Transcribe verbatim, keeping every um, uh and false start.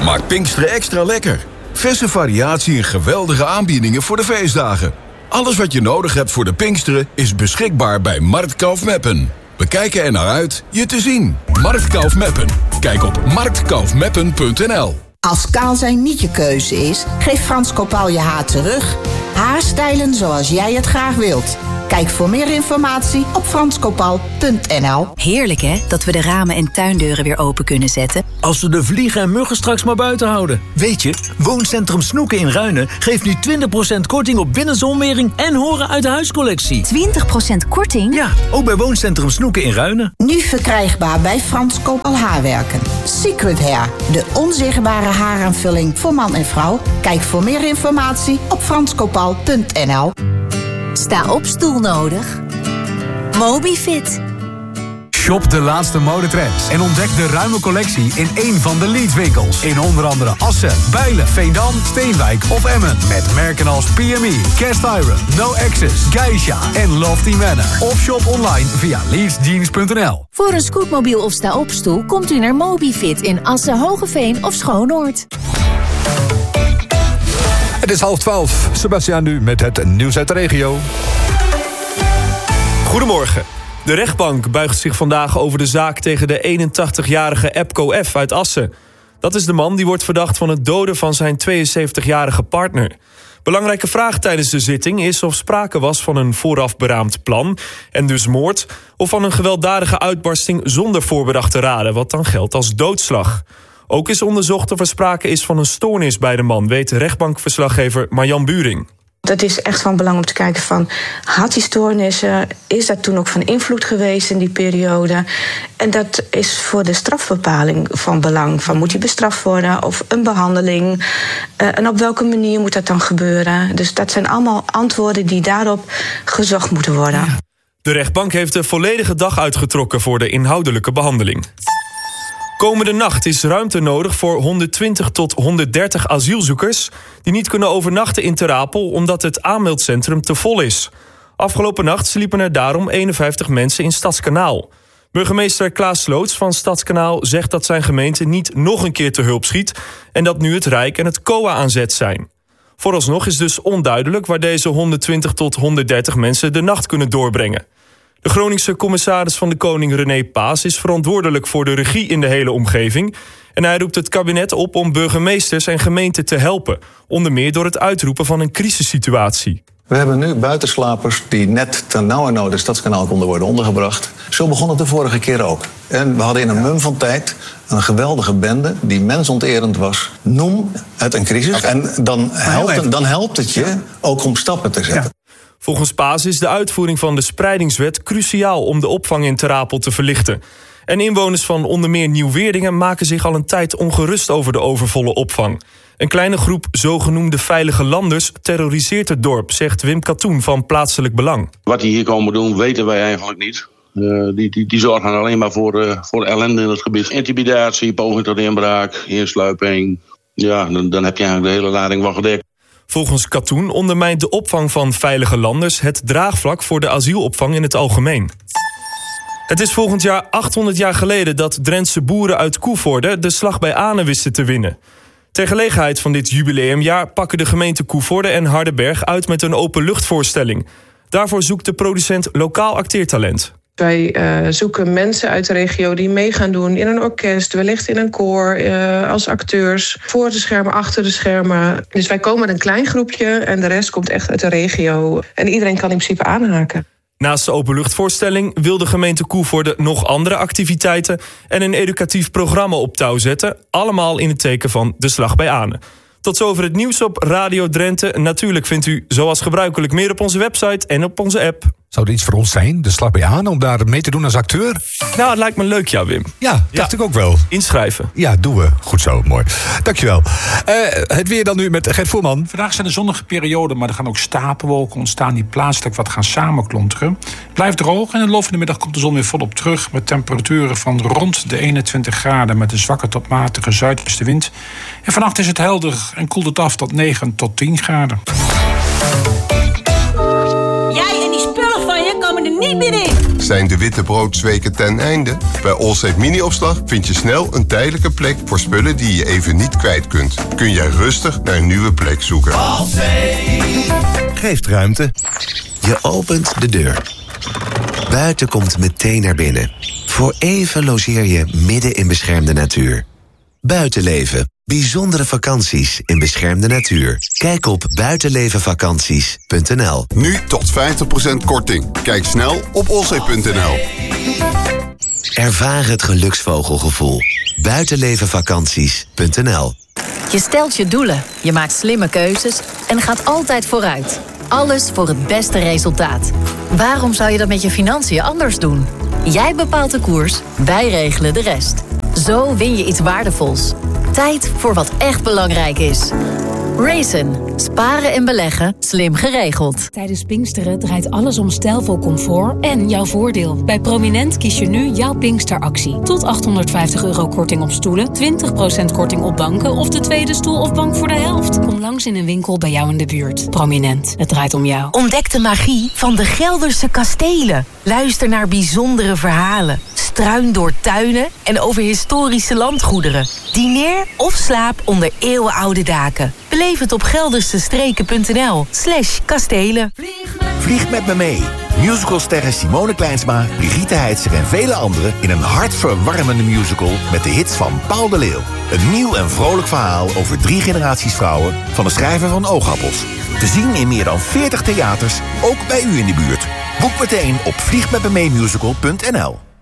Maak Pinksteren extra lekker. Verse variatie en geweldige aanbiedingen voor de feestdagen. Alles wat je nodig hebt voor de Pinksteren is beschikbaar bij Marktkauf Meppen. We kijken er naar uit je te zien. Marktkauf Meppen. Kijk op marktkauf meppen punt n l. Als kaal zijn niet je keuze is, geef Frans Kopaal je haar terug. Haarstijlen zoals jij het graag wilt. Kijk voor meer informatie op frans kopaal punt n l. Heerlijk hè, dat we de ramen en tuindeuren weer open kunnen zetten. Als we de vliegen en muggen straks maar buiten houden. Weet je, Wooncentrum Snoeken in Ruinen geeft nu twintig procent korting op binnenzonwering en horen uit de huiscollectie. twintig procent korting? Ja, ook bij Wooncentrum Snoeken in Ruinen. Nu verkrijgbaar bij Frans Kopaal Haarwerken. Secret Hair, de onzichtbare haaraanvulling voor man en vrouw. Kijk voor meer informatie op frans kopaal punt n l. Sta op stoel nodig? Mobifit. Shop de laatste modetrends en ontdek de ruime collectie in één van de Leeds-winkels. In onder andere Assen, Bijlen, Veendam, Steenwijk of Emmen. Met merken als P M E, Cast Iron, No Access, Geisha en Lofty Manor. Of shop online via leeds jeans punt n l. Voor een scootmobiel of sta op stoel komt u naar Mobifit in Assen, Hogeveen of Schoonoord. Het is half twaalf. Sebastiaan nu met het nieuws uit de regio. Goedemorgen. De rechtbank buigt zich vandaag over de zaak tegen de eenentachtigjarige Epco F. uit Assen. Dat is de man die wordt verdacht van het doden van zijn tweeënzeventigjarige partner. Belangrijke vraag tijdens de zitting is of sprake was van een vooraf beraamd plan en dus moord, of van een gewelddadige uitbarsting zonder voorbedachte raden, wat dan geldt als doodslag. Ook is onderzocht of er sprake is van een stoornis bij de man, weet rechtbankverslaggever Marjan Buring. Het is echt van belang om te kijken van, had die stoornissen, is dat toen ook van invloed geweest in die periode? En dat is voor de strafbepaling van belang. Van, moet hij bestraft worden of een behandeling? Uh, en op welke manier moet dat dan gebeuren? Dus dat zijn allemaal antwoorden die daarop gezocht moeten worden. De rechtbank heeft de volledige dag uitgetrokken voor de inhoudelijke behandeling. Komende nacht is ruimte nodig voor honderdtwintig tot honderddertig asielzoekers die niet kunnen overnachten in Ter Apel omdat het aanmeldcentrum te vol is. Afgelopen nacht sliepen er daarom eenenvijftig mensen in Stadskanaal. Burgemeester Klaas Sloots van Stadskanaal zegt dat zijn gemeente niet nog een keer te hulp schiet en dat nu het Rijk en het C O A aan zet zijn. Vooralsnog is dus onduidelijk waar deze honderdtwintig tot honderddertig mensen de nacht kunnen doorbrengen. De Groningse commissaris van de Koning René Paas is verantwoordelijk voor de regie in de hele omgeving. En hij roept het kabinet op om burgemeesters en gemeenten te helpen. Onder meer door het uitroepen van een crisissituatie. We hebben nu buitenslapers die net ternauwernood in Stadskanaal konden worden ondergebracht. Zo begon het de vorige keer ook. En we hadden in een mum van tijd een geweldige bende die mensonterend was. Noem het een crisis. En dan helpt, dan helpt het je ook om stappen te zetten. Volgens Paas is de uitvoering van de spreidingswet cruciaal om de opvang in Ter Apel te verlichten. En inwoners van onder meer Nieuw-Weerdingen maken zich al een tijd ongerust over de overvolle opvang. Een kleine groep zogenoemde veilige landers terroriseert het dorp, zegt Wim Katoen van Plaatselijk Belang. Wat die hier komen doen weten wij eigenlijk niet. Uh, die, die, die zorgen alleen maar voor, uh, voor ellende in het gebied. Intimidatie, poging tot inbraak, insluiping. Ja, dan, dan heb je eigenlijk de hele lading wel gedekt. Volgens Katoen ondermijnt de opvang van veilige landers het draagvlak voor de asielopvang in het algemeen. Het is volgend jaar achthonderd jaar geleden dat Drentse boeren uit Koevoorde de slag bij Aane wisten te winnen. Ter gelegenheid van dit jubileumjaar pakken de gemeenten Koevoorde en Hardenberg uit met een openluchtvoorstelling. Daarvoor zoekt de producent lokaal acteertalent. Wij uh, zoeken mensen uit de regio die mee gaan doen in een orkest, wellicht in een koor, uh, als acteurs, voor de schermen, achter de schermen. Dus wij komen met een klein groepje en de rest komt echt uit de regio. En iedereen kan in principe aanhaken. Naast de openluchtvoorstelling wil de gemeente Koevoorde nog andere activiteiten en een educatief programma op touw zetten. Allemaal in het teken van de slag bij Aane. Tot zover het nieuws op Radio Drenthe. Natuurlijk vindt u zoals gebruikelijk meer op onze website en op onze app. Zou er iets voor ons zijn, de slag bij Aane, om daar mee te doen als acteur? Nou, het lijkt me leuk, ja, Wim. Ja, dacht ja. ik ook wel. Inschrijven. Ja, doen we. Goed zo, mooi. Dankjewel. Uh, het weer dan nu met Gert Voerman. Vandaag zijn de zonnige perioden, maar er gaan ook stapelwolken ontstaan die plaatselijk wat gaan samenklonteren. Het blijft droog en in de loop van de middag komt de zon weer volop terug met temperaturen van rond de eenentwintig graden met een zwakke tot matige zuidwestenwind. En vannacht is het helder en koelt het af tot negen tot tien graden. Jij en die spullen van je komen er niet meer in. Zijn de witte broodsweken ten einde? Bij Allsafe Mini-opslag vind je snel een tijdelijke plek voor spullen die je even niet kwijt kunt. Kun jij rustig naar een nieuwe plek zoeken. Geeft ruimte. Je opent de deur. Buiten komt meteen naar binnen. Voor even logeer je midden in beschermde natuur. Buitenleven. Bijzondere vakanties in beschermde natuur. Kijk op buitenlevenvakanties punt n l. Nu tot vijftig procent korting. Kijk snel op allsafe punt n l. Ervaar het geluksvogelgevoel. buitenlevenvakanties punt n l. Je stelt je doelen, je maakt slimme keuzes en gaat altijd vooruit. Alles voor het beste resultaat. Waarom zou je dat met je financiën anders doen? Jij bepaalt de koers, wij regelen de rest. Zo win je iets waardevols. Tijd voor wat echt belangrijk is. Raisin. Sparen en beleggen. Slim geregeld. Tijdens Pinksteren draait alles om stijlvol comfort en jouw voordeel. Bij Prominent kies je nu jouw Pinksteractie. Tot achthonderdvijftig euro korting op stoelen, twintig procent korting op banken of de tweede stoel of bank voor de helft. Kom langs in een winkel bij jou in de buurt. Prominent. Het draait om jou. Ontdek de magie van de Gelderse kastelen. Luister naar bijzondere verhalen. Struin door tuinen en over historische landgoederen. Dineer of slaap onder eeuwenoude daken. Beleef het op geldersestreken punt n l slash kastelen. Vlieg met me mee. Musicalsterren Simone Kleinsma, Brigitte Heitzer en vele anderen in een hartverwarmende musical met de hits van Paul de Leeuw. Een nieuw en vrolijk verhaal over drie generaties vrouwen van de schrijver van Oogappels. Te zien in meer dan veertig theaters, ook bij u in de buurt. Boek meteen op vliegmetmemeemusical punt n l.